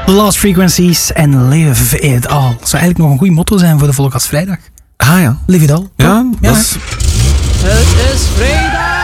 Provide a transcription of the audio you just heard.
Lost Frequencies en Live It All. Zou eigenlijk nog een goed motto zijn voor de Volkast Vrijdag. Ah ja. Live It All. Ja, dat is... Het is vrijdag!